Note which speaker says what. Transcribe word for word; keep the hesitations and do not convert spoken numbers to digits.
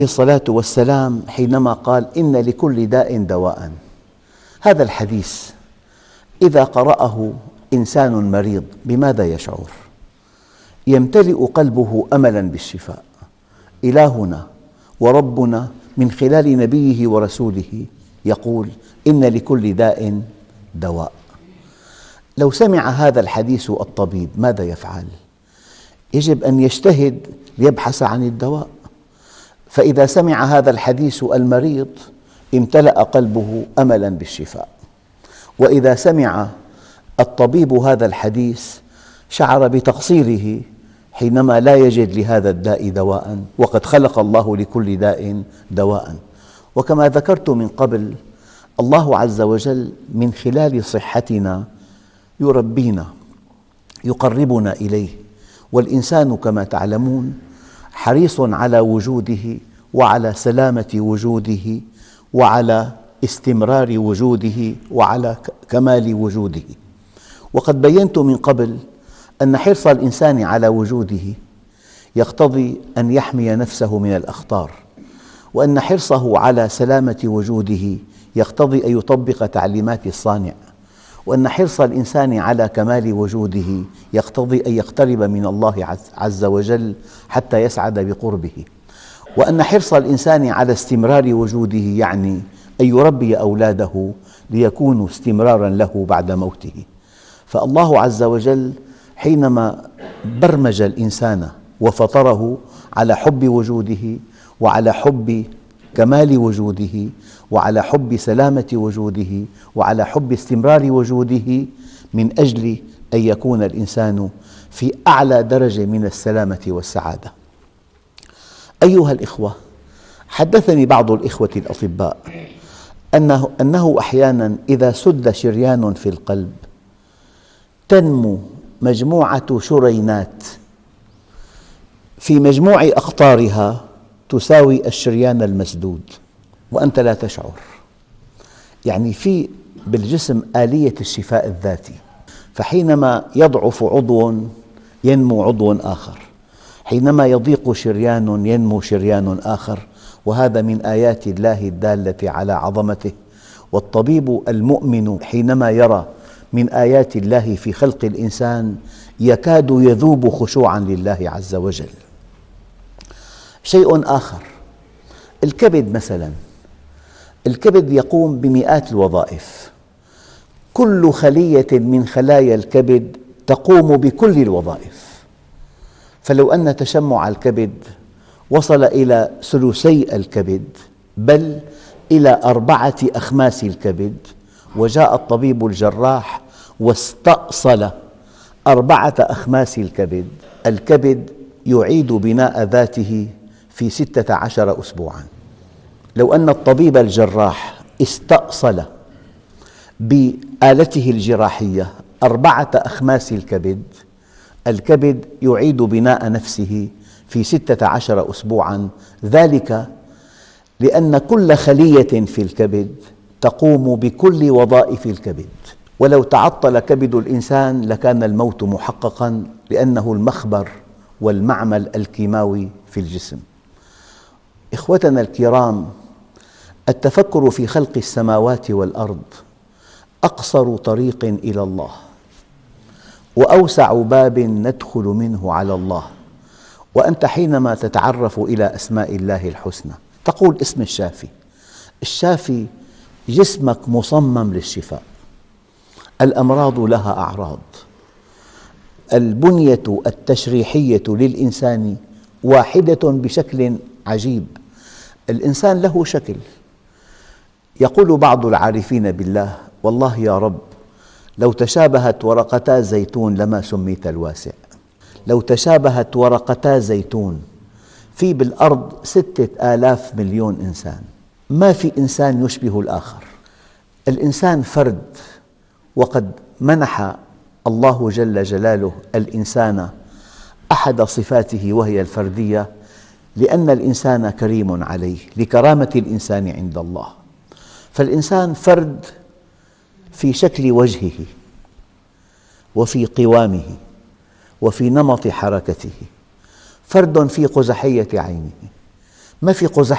Speaker 1: الصلاة والسلام حينما قال: إن لكل داء دواء. هذا الحديث إذا قرأه إنسان مريض بماذا يشعر؟ يمتلئ قلبه أملاً بالشفاء. إلهنا وربنا من خلال نبيه ورسوله يقول: إن لكل داء دواء. لو سمع هذا الحديث الطبيب ماذا يفعل؟ يجب أن يجتهد ليبحث عن الدواء. فإذا سمع هذا الحديث المريض امتلأ قلبه أملاً بالشفاء، وإذا سمع الطبيب هذا الحديث شعر بتقصيره حينما لا يجد لهذا الداء دواء، وقد خلق الله لكل داء دواء. وكما ذكرت من قبل، الله عز وجل من خلال صحتنا يربينا، يقربنا إليه، والإنسان كما تعلمون حريص على وجوده وعلى سلامة وجوده وعلى استمرار وجوده وعلى كمال وجوده. وقد بينت من قبل أن حرص الإنسان على وجوده يقتضي أن يحمي نفسه من الأخطار، وأن حرصه على سلامة وجوده يقتضي أن يطبق تعليمات الصانع، وأن حرص الإنسان على كمال وجوده يقتضي أن يقترب من الله عز وجل حتى يسعد بقربه، وأن حرص الإنسان على استمرار وجوده يعني أن يربي أولاده ليكونوا استمراراً له بعد موته. فالله عز وجل حينما برمج الإنسان وفطره على حب وجوده وعلى حب كمال وجوده وعلى حب سلامة وجوده وعلى حب استمرار وجوده من أجل أن يكون الإنسان في أعلى درجة من السلامة والسعادة. أيها الإخوة، حدثني بعض الإخوة الأطباء أنه, أنه أحياناً إذا سد شريان في القلب تنمو مجموعة شرينات في مجموع أقطارها تساوي الشريان المسدود وأنت لا تشعر. يعني في بالجسم آلية الشفاء الذاتي، فحينما يضعف عضو ينمو عضو آخر، حينما يضيق شريان ينمو شريان آخر، وهذا من آيات الله الدالة على عظمته. والطبيب المؤمن حينما يرى من آيات الله في خلق الإنسان يكاد يذوب خشوعاً لله عز وجل. شيء آخر، الكبد مثلاً، الكبد يقوم بمئات الوظائف، كل خلية من خلايا الكبد تقوم بكل الوظائف. فلو أن تشمع الكبد وصل إلى ثلثي الكبد بل إلى أربعة أخماس الكبد، وجاء الطبيب الجراح واستأصل أربعة أخماس الكبد، الكبد يعيد بناء ذاته في ستة عشر أسبوعاً. لو أن الطبيب الجراح استأصل بآلته الجراحية أربعة أخماس الكبد، الكبد يعيد بناء نفسه في ستة عشر أسبوعاً، ذلك لأن كل خلية في الكبد تقوم بكل وظائف الكبد. ولو تعطل كبد الإنسان لكان الموت محققاً، لأنه المخبر والمعمل الكيماوي في الجسم. إخوتنا الكرام، التفكر في خلق السماوات والأرض أقصر طريق إلى الله وأوسع باب ندخل منه على الله. وأنت حينما تتعرف إلى أسماء الله الحسنى تقول اسم الشافي. الشافي جسمك مصمم للشفاء، الأمراض لها أعراض، البنية التشريحية للإنسان واحدة بشكل عجيب. الإنسان له شكل. يقول بعض العارفين بالله: والله يا رب لو تشابهت ورقتا زيتون لما سميت الواسع. لو تشابهت ورقتا زيتون، في بالأرض ستة آلاف مليون إنسان، ما في إنسان يشبه الآخر. الإنسان فرد، وقد منح الله جل جلاله الإنسان أحد صفاته وهي الفردية، لأن الإنسان كريم عليه، لكرامة الإنسان عند الله. فالإنسان فرد في شكل وجهه وفي قوامه وفي نمط حركته، فرد في قزحية عينه، ما في قزح